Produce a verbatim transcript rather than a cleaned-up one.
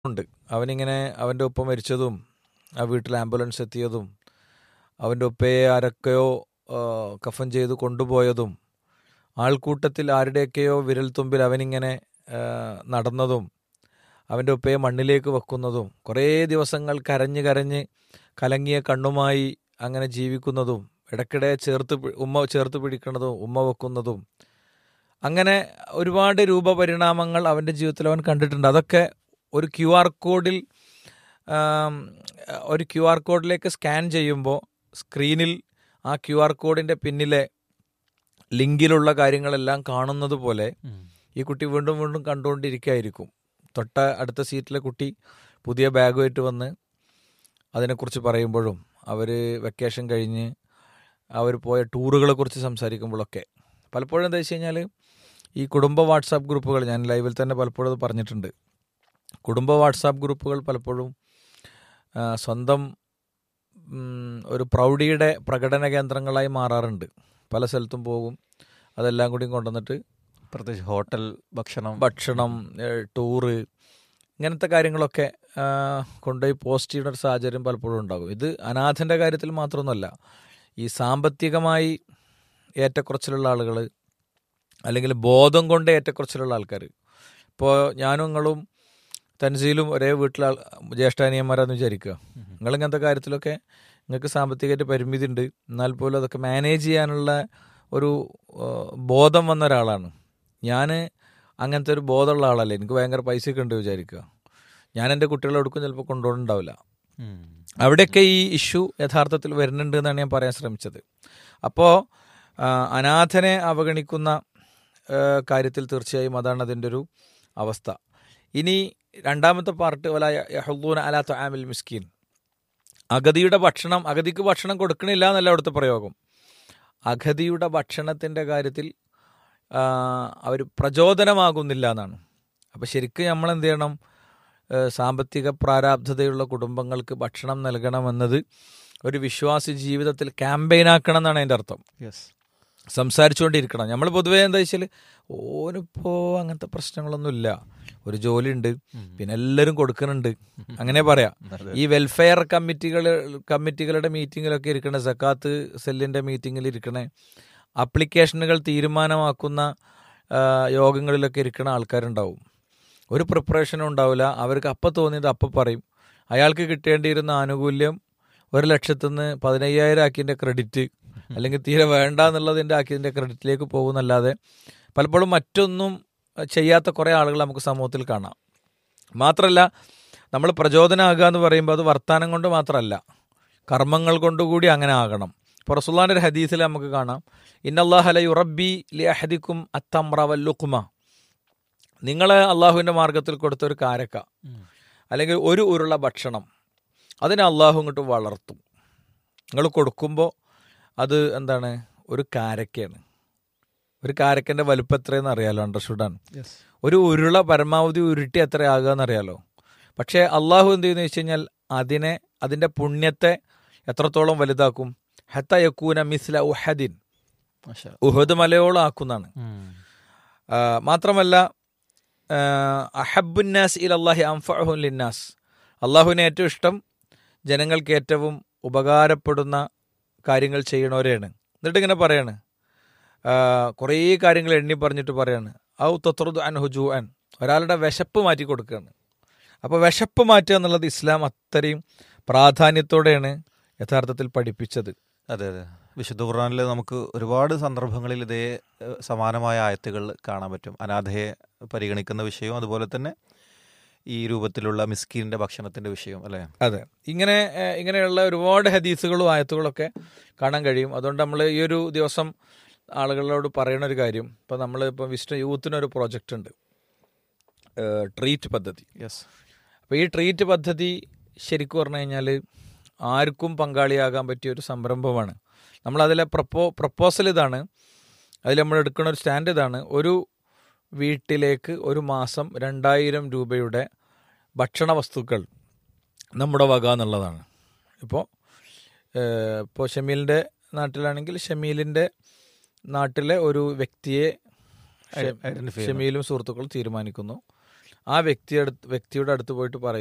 ഉണ്ട്. അവനിങ്ങനെ അവൻ്റെ ഉപ്പ മരിച്ചതും ആ വീട്ടിൽ ആംബുലൻസ് എത്തിയതും അവൻ്റെ ഉപ്പയെ ആരൊക്കെയോ ആ, കഫൻ ചെയ്ത് കൊണ്ടുപോയതും ആൾക്കൂട്ടത്തിൽ ആരുടെയൊക്കെയോ വിരൽത്തുമ്പിൽ അവനിങ്ങനെ ആ, നടന്നതും അവൻ്റെ ഉപ്പയെ മണ്ണിലേക്ക് വെക്കുന്നതും കുറേ ദിവസങ്ങൾ കരഞ്ഞ് കരഞ്ഞ് കലങ്ങിയ കണ്ണുമായി അങ്ങനെ ജീവിക്കുന്നതും ഇടയ്ക്കിടെ ചേർത്ത് പി- ഉമ്മ ചേർത്ത് പിടിക്കുന്നതും ഉമ്മ വെക്കുന്നതും അങ്ങനെ ഒരുപാട് രൂപപരിണാമങ്ങൾ അവൻ്റെ ജീവിതത്തിൽ അവൻ കണ്ടിട്ടുണ്ട്. അതൊക്കെ ഒരു ക്യു ആർ കോഡിൽ ആം, ഒരു ക്യു ആർ കോഡിലേക്ക് സ്കാൻ ചെയ്യുമ്പോൾ സ്ക്രീനിൽ ആ ക്യു ആർ കോഡിൻ്റെ പിന്നിലെ ലിങ്കിലുള്ള കാര്യങ്ങളെല്ലാം കാണുന്നത് പോലെ ഈ കുട്ടി വീണ്ടും വീണ്ടും കണ്ടുകൊണ്ടിരിക്കുകയായിരിക്കും. തൊട്ട അടുത്ത സീറ്റിലെ കുട്ടി പുതിയ ബാഗുമായിട്ട് വന്ന് അതിനെക്കുറിച്ച് പറയുമ്പോഴും അവർ വെക്കേഷൻ കഴിഞ്ഞ് അവർ പോയ ടൂറുകളെ കുറിച്ച് സംസാരിക്കുമ്പോഴൊക്കെ പലപ്പോഴും എന്താ വെച്ച് കഴിഞ്ഞാൽ ഈ കുടുംബ വാട്സാപ്പ് ഗ്രൂപ്പുകൾ, ഞാൻ ലൈവിൽ തന്നെ പലപ്പോഴും അത് പറഞ്ഞിട്ടുണ്ട്, കുടുംബ വാട്സാപ്പ് ഗ്രൂപ്പുകൾ പലപ്പോഴും ആ, സ്വന്തം ഉം, ഒരു പ്രൗഢിയുടെ പ്രകടന കേന്ദ്രങ്ങളായി മാറാറുണ്ട്. പല സ്ഥലത്തും പോകും, അതെല്ലാം കൂടി കൊണ്ടുവന്നിട്ട് പ്രത്യേകിച്ച് ഹോട്ടൽ ഭക്ഷണം ഭക്ഷണം, ഏഹ്, ടൂറ്, ഇങ്ങനത്തെ കാര്യങ്ങളൊക്കെ ആ, കൊണ്ടുപോയി പോസ്റ്റ് ചെയ്യുന്ന ഒരു സാഹചര്യം പലപ്പോഴും ഉണ്ടാകും. ഇത് അനാഥൻ്റെ കാര്യത്തിൽ മാത്രമൊന്നുമല്ല, ഈ സാമ്പത്തികമായി ഏറ്റക്കുറച്ചിലുള്ള ആളുകൾ അല്ലെങ്കിൽ ബോധം കൊണ്ട് ഏറ്റക്കുറച്ചിലുള്ള ആൾക്കാർ. ഇപ്പോൾ ഞാനും നിങ്ങളും തൻസീലും ഒരേ വീട്ടിലെ ആൾ ജ്യേഷ്ഠാനിയന്മാരാന്ന് വിചാരിക്കുക. നിങ്ങൾ ഇങ്ങനത്തെ കാര്യത്തിലൊക്കെ നിങ്ങൾക്ക് സാമ്പത്തികമായിട്ട് പരിമിതി ഉണ്ട്, എന്നാൽ പോലും അതൊക്കെ മാനേജ് ചെയ്യാനുള്ള ഒരു ആ, ബോധം വന്ന ഒരാളാണ് ഞാൻ. അങ്ങനത്തെ ഒരു ബോധമുള്ള ആളല്ലേ, എനിക്ക് ഭയങ്കര പൈസയൊക്കെ ഉണ്ട് വിചാരിക്കുക. ഞാൻ എൻ്റെ കുട്ടികളെ എടുക്കും ചിലപ്പോൾ കൊണ്ടുപോകുന്നുണ്ടാവില്ല. ഉം. അവിടെയൊക്കെ ഈ ഇഷ്യൂ യഥാർത്ഥത്തിൽ വരുന്നുണ്ട് എന്നാണ് ഞാൻ പറയാൻ ശ്രമിച്ചത്. അപ്പോൾ അനാഥനെ അവഗണിക്കുന്ന ആ, കാര്യത്തിൽ തീർച്ചയായും അതാണ് അതിൻ്റെ ഒരു അവസ്ഥ. ഇനി രണ്ടാമത്തെ പാർട്ട് വല യഹുദ്ദൂന അലാ തുആമിൽ മിസ്കീൻ, അഗതിയുടെ ഭക്ഷണം, അഗതിക്ക് ഭക്ഷണം കൊടുക്കണില്ല എന്നല്ല അവിടുത്തെ പ്രയോഗം. അഗതിയുടെ ഭക്ഷണത്തിൻ്റെ കാര്യത്തിൽ അവർ പ്രചോദനമാകുന്നില്ല എന്നാണ്. അപ്പോൾ ശരിക്കും നമ്മൾ എന്ത് ചെയ്യണം? ഏഹ് സാമ്പത്തിക പ്രാരാബ്ധതയുള്ള കുടുംബങ്ങൾക്ക് ഭക്ഷണം നൽകണമെന്നത് ഒരു വിശ്വാസി ജീവിതത്തിൽ ക്യാമ്പയിനാക്കണം എന്നാണ് അതിൻ്റെ അർത്ഥം. യെസ്. സംസാരിച്ചുകൊണ്ടിരിക്കണം. നമ്മൾ പൊതുവേ എന്താ വെച്ചാൽ ഓനിപ്പോൾ അങ്ങനത്തെ പ്രശ്നങ്ങളൊന്നുമില്ല, ഒരു ജോലിയുണ്ട്, പിന്നെ എല്ലാവരും കൊടുക്കുന്നുണ്ട്, അങ്ങനെ പറയാം. അതെ. ഈ വെൽഫെയർ കമ്മിറ്റികൾ കമ്മിറ്റികളുടെ മീറ്റിങ്ങിലൊക്കെ ഇരിക്കണേ, സക്കാത്ത് സെല്ലിൻ്റെ മീറ്റിങ്ങിൽ ഇരിക്കണേ, അപ്ലിക്കേഷനുകൾ തീരുമാനമാക്കുന്ന ആ, യോഗങ്ങളിലൊക്കെ ഇരിക്കണ ആൾക്കാരുണ്ടാവും. ഒരു പ്രിപ്പറേഷനും ഉണ്ടാവില്ല. അവർക്ക് അപ്പം തോന്നിയത് അപ്പം പറയും. അയാൾക്ക് കിട്ടേണ്ടിയിരുന്ന ആനുകൂല്യം ഒരു ലക്ഷത്തുനിന്ന് പതിനയ്യായിരം ആക്കിൻ്റെ ക്രെഡിറ്റ്, അല്ലെങ്കിൽ തീരെ വേണ്ട എന്നുള്ളതിൻ്റെ ആക്കിയതിൻ്റെ ക്രെഡിറ്റിലേക്ക് പോകുന്നല്ലാതെ പലപ്പോഴും മറ്റൊന്നും ചെയ്യാത്ത കുറേ ആളുകൾ നമുക്ക് സമൂഹത്തിൽ കാണാം. മാത്രമല്ല, നമ്മൾ പ്രചോദനമാകുക എന്ന് പറയുമ്പോൾ അത് വർത്താനം കൊണ്ട് മാത്രമല്ല, കർമ്മങ്ങൾ കൊണ്ടുകൂടി അങ്ങനെ ആകണം. ഇപ്പോൾ റസൂലുള്ളാഹിന്റെ ഒരു ഹദീസിൽ നമുക്ക് കാണാം, ഇന്നല്ലാഹ ല യുറബ്ബി ലി അഹദിക്കും അത്തംറ വല്ലുഖ്മ, നിങ്ങളെ അള്ളാഹുവിൻ്റെ മാർഗത്തിൽ കൊടുത്ത ഒരു കാരക്ക അല്ലെങ്കിൽ ഒരു ഉരുള ഭക്ഷണം, അതിനെ അള്ളാഹു ഇങ്ങോട്ട് വളർത്തും. നിങ്ങൾ കൊടുക്കുമ്പോൾ അത് എന്താണ്? ഒരു കാരക്കയാണ്. ഒരു കാരക്കൻ്റെ വലുപ്പം എത്രയെന്ന് അറിയാലോ, അണ്ടർസ്റ്റുഡാണ്. യെസ്. ഒരു ഉരുള പരമാവധി ഉരുട്ടി എത്ര ആകുക എന്നറിയാലോ. പക്ഷേ അള്ളാഹു എന്ത് ചെയ്യുന്നു വെച്ച് കഴിഞ്ഞാൽ അതിനെ, അതിൻ്റെ പുണ്യത്തെ എത്രത്തോളം വലുതാക്കും? ഹത്ത യക്കൂന മിസ്ല ഉഹദിൻ, മാഷാ. ഉഹദ് മലയോളം ആക്കുന്നതാണ്. ഉം. ആ, മാത്രമല്ല അഹബുന്നാസ് ഇൽ അള്ളാഹി അംഫഅഹും ലിന്നാസ്, അള്ളാഹുവിന് ഏറ്റവും ഇഷ്ടം ജനങ്ങൾക്ക് ഏറ്റവും ഉപകാരപ്പെടുന്ന കാര്യങ്ങൾ ചെയ്യണവരെയാണ്. എന്നിട്ട് ഇങ്ങനെ പറയാണ്, ആ, കുറേ കാര്യങ്ങൾ എണ്ണി പറഞ്ഞിട്ട് പറയാണ്, ഔ തത്രുദ് അൻ ഹുജു അൻ, ഒരാളുടെ വിശപ്പ് മാറ്റി കൊടുക്കുകയാണ്. അപ്പോൾ വിശപ്പ് മാറ്റുക എന്നുള്ളത് ഇസ്ലാം അത്രയും പ്രാധാന്യത്തോടെയാണ് യഥാർത്ഥത്തിൽ പഠിപ്പിച്ചത്. അതെ അതെ. വിശുദ്ധ ഖുർആനിൽ നമുക്ക് ഒരുപാട് സന്ദർഭങ്ങളിൽ ഇതേ ഏഹ്, സമാനമായ ആയത്തുകൾ കാണാൻ പറ്റും. അനാഥയെ പരിഗണിക്കുന്ന വിഷയവും അതുപോലെ തന്നെ ഈ രൂപത്തിലുള്ള മിസ്കീനിന്റെ ഭക്ഷണത്തിന്റെ വിഷയവും അല്ലേ? അതെ, ഇങ്ങനെ ഏഹ്, ഇങ്ങനെയുള്ള ഒരുപാട് ഹദീസുകളും ആയത്തുകളൊക്കെ കാണാൻ കഴിയും. അതുകൊണ്ട് നമ്മൾ ഈ ഒരു ദിവസം ആളുകളോട് പറയുന്ന ഒരു കാര്യം, ഇപ്പോൾ നമ്മൾ ഇപ്പോൾ വിസ്റ്റ യൂത്തിനൊരു പ്രോജക്റ്റ് ഉണ്ട്, ഏഹ്, ട്രീറ്റ് പദ്ധതി. യെസ്. അപ്പോൾ ഈ ട്രീറ്റ് പദ്ധതി ശരിക്കും പറഞ്ഞു കഴിഞ്ഞാൽ ആർക്കും പങ്കാളിയാകാൻ പറ്റിയ ഒരു സംരംഭമാണ്. നമ്മളതിലെ പ്രപ്പോ പ്രപ്പോസൽ ഇതാണ്, അതിൽ നമ്മൾ എടുക്കുന്ന ഒരു സ്റ്റാൻഡ് ഇതാണ്: ഒരു വീട്ടിലേക്ക് ഒരു മാസം രണ്ടായിരം രൂപയുടെ ഭക്ഷണ വസ്തുക്കൾ നമ്മുടെ വക എന്നുള്ളതാണ്. ഇപ്പോൾ ഇപ്പോൾ ഷമീലിൻ്റെ നാട്ടിലാണെങ്കിൽ ഷമീലിൻ്റെ നാട്ടിലെ ഒരു വ്യക്തിയെ ഷെ- ഐഡന്റിഫൈ ഷമീലും സുഹൃത്തുക്കളും തീരുമാനിക്കുന്നു. ആ വ്യക്തിയുടെ വ്യക്തിയുടെ അടുത്ത് പോയിട്ട് പറയും